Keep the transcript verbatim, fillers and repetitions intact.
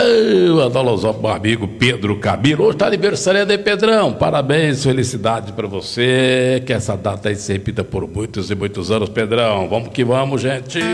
Mandar um alô pro meu amigo Pedro Camilo. Hoje está aniversário de Pedrão. Parabéns, felicidade para você. Que essa data aí se repita por muitos e muitos anos, Pedrão. Vamos que vamos, gente.